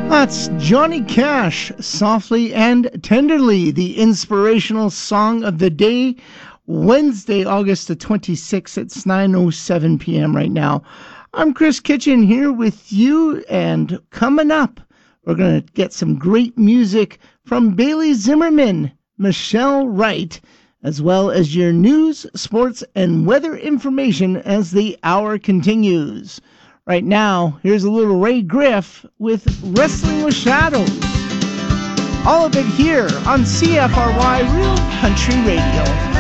That's Johnny Cash, Softly and Tenderly, the inspirational song of the day, Wednesday, August the 26th. It's 9:07 p.m. right now. I'm Chris Kitchen here with you, and coming up, we're going to get some great music from Bailey Zimmerman, Michelle Wright, as well as your news, sports, and weather information as the hour continues. Right now, here's a little Ray Griff with Wrestling with Shadows. All of it here on CFRY Real Country Radio.